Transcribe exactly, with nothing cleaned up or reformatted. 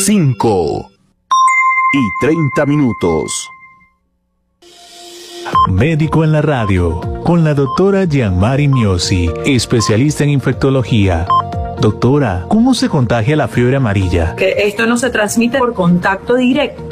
cinco y treinta minutos. Médico en la radio, con la doctora Gianmari Miosi, especialista en infectología. Doctora, ¿cómo se contagia la fiebre amarilla? Que esto no se transmite por contacto directo.